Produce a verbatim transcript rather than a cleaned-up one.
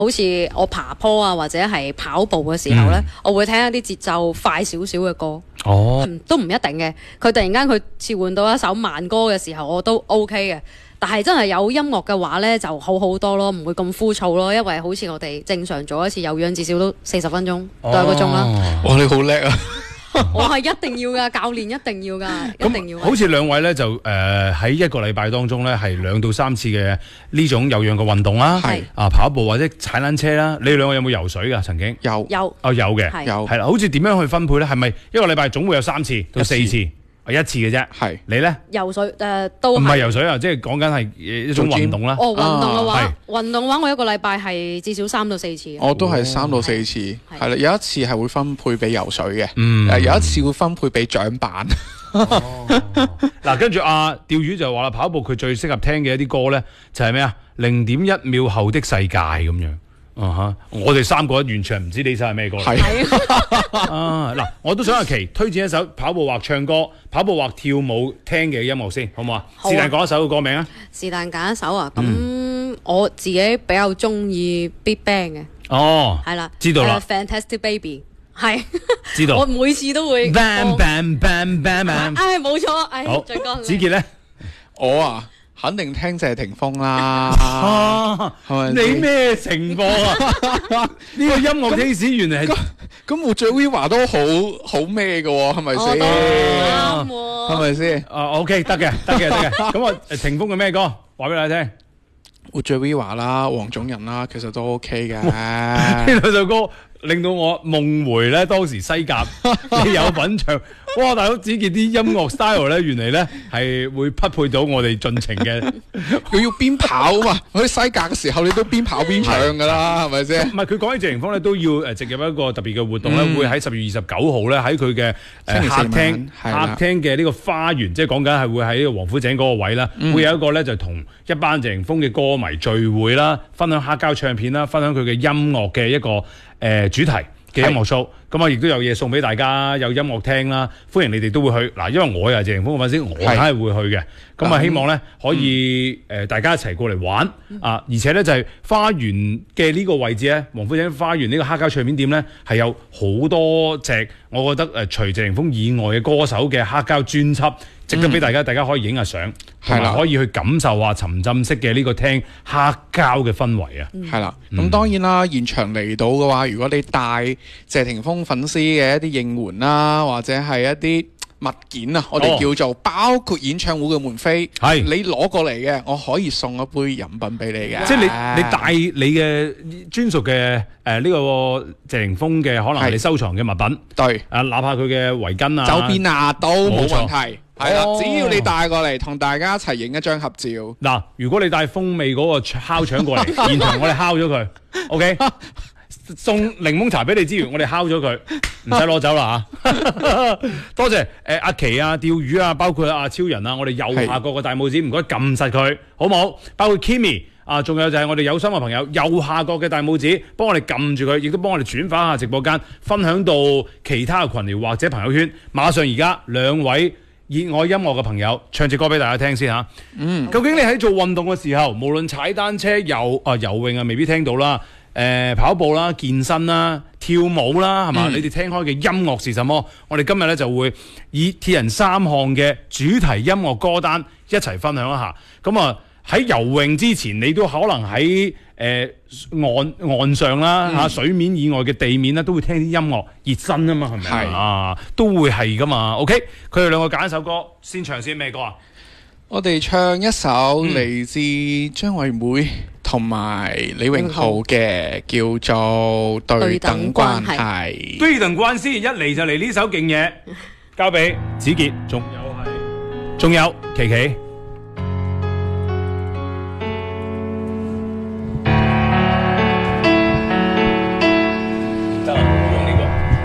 好似我爬坡啊，或者係跑步嘅時候咧，嗯、我會聽一啲節奏快少少嘅歌。 哦， 嗯、都唔一定嘅。佢突然間佢切換到一首慢歌嘅時候，我都 OK 嘅。但係真係有音樂嘅話咧，就好好多咯，唔會咁枯燥咯。因為好似我哋正常做一次有氧，至少都四十分鐘到一個鐘啦。 哇，你好叻啊！ 我係一定要噶，教練一定要噶，一定要。 好似兩位咧就誒喺、呃、一個禮拜當中咧係兩到三次嘅呢種有氧嘅運動啦，係啊跑步或者踩單車啦。你兩個有冇游水噶？曾經有有哦有嘅係有係啦。好似點樣去分配咧？係咪一個禮拜總會有三次到四次？一次嘅啫。係你咧？ 游水誒、呃、都唔係游水啊，即係講緊係一種運動啦。 哦，運動嘅話， 啊、 運動嘅話，我一個禮拜係至少三到四次。 我都係三到四次，係啦。有一次係會分配俾游水嘅， 嗯， 有一次會分配俾槳板。 嗱，跟住阿釣魚就話啦，跑步佢最適合聽嘅一啲歌咧，就係咩啊？零點一秒後的世界咁樣。啊哈！我哋三個完全唔知呢首係咩歌。係啊，嗱，我都想阿琪推薦一首跑步或唱歌、跑步或跳舞聽嘅音樂先，好唔好啊？是但講一首嘅歌名啊？ 是但揀一首啊？咁、嗯、我自己比較中意 Big Bang 嘅。 哦， 係啦， 知道啦。 Uh, Fantastic Baby 係， 知道。 我每次都會。 Bam bam bam bam bam。 唉，冇錯，唉， 好。 俊哥。 子傑咧， 我啊。肯定聽謝霆鋒啦， 係咪？你咩情況啊？呢個音樂 taste 原來係咁，胡最 Viva 都好好咩嘅喎，係咪先？ 啱喎， 係咪先？ 啊 ，OK， 得嘅，得嘅，得嘅。咁啊，霆鋒嘅咩歌？話俾大家聽。 胡最 Viva 啦，黃種人啦，其實都 OK 嘅。 呢兩首歌令到我夢回咧當時西甲，你有份唱。哇！大佬子傑啲音樂 style 咧，原嚟咧係會匹配到我哋盡情嘅。 佢要邊跑啊嘛！喺西甲嘅時候，你都邊跑邊唱㗎啦，係咪先？ 唔係佢講起謝霆鋒咧，都要誒植入一個特別嘅活動咧，嗯、會喺十月二十九號咧喺佢嘅誒客廳客廳嘅呢個花園，即係講緊係會喺呢個王府井嗰個位啦，嗯、會有一個咧就同一班謝霆鋒嘅歌迷聚會啦，分享黑膠唱片啦，分享佢嘅音樂嘅一個誒、呃、主題嘅音樂 show。咁啊，亦都有嘢送俾大家，有音樂聽啦，歡迎你哋都會去嗱，因為我又係謝霆鋒嘅粉絲，我梗係會去嘅。咁啊，希望咧可以誒、嗯呃、大家一齊過嚟玩、嗯、啊！而且咧就係、是、花園嘅呢個位置咧，王府井花園呢個黑膠唱片店咧係有好多隻，我覺得誒、呃、除謝霆鋒以外嘅歌手嘅黑膠專輯，值得俾大家，嗯、大家可以影下相，同埋可以去感受下沉浸式嘅呢個聽黑膠嘅氛圍啊！ 係啦，咁當然啦，現場嚟到嘅話，如果你帶謝霆鋒粉絲嘅一啲應援啦，或者係一啲物件啊，我哋叫做、哦、包括演唱會嘅門飛，係你攞過嚟嘅，我可以送一杯飲品俾你嘅。 即係你你帶你嘅專屬嘅誒呢個謝霆鋒嘅可能係你收藏嘅物品， 對啊，哪怕佢嘅圍巾啊、 周邊啊都冇問題。係啦， 哦、 只要你帶過嚟，同大家一齊影一張合照。 嗱，如果你帶風味嗰個烤腸過嚟，現場我哋烤咗佢 ，OK。送檸檬茶俾你之餘，我哋烤咗佢，唔使攞走啦嚇！多謝誒、呃、阿琪啊、釣魚啊，包括阿、啊、超人啊，我哋右下角嘅大拇指唔該撳實佢，好冇？包括 Kimi 啊，仲有就係我哋有心嘅朋友，右下角嘅大拇指幫我哋撳住佢，亦都幫我哋轉發下直播間，分享到其他嘅群聊或者朋友圈。馬上而家兩位熱愛音樂嘅朋友唱隻歌俾大家聽先嚇。嗯，究竟你喺做運動嘅時候，無論踩單車、游啊游泳啊，未必聽到啦。誒、呃、跑步啦、健身啦、跳舞啦，係嘛？嗯、你哋聽開嘅音樂是什麼？我哋今日咧就會以鐵人三項嘅主題音樂歌單一齊分享一下。咁啊喺游泳之前，你都可能喺誒、呃、岸岸上啦嚇、嗯、水面以外嘅地面咧，都會聽啲音樂熱身啊嘛，係咪是啊？都會係噶嘛。OK，佢哋兩個揀一首歌，先唱先咩歌啊？ 我哋唱一首嚟自張惠妹同埋李榮浩嘅，叫做《對等關係》。 對等關係一嚟就嚟呢首勁嘢，交俾子傑，仲有係，仲有琪琪。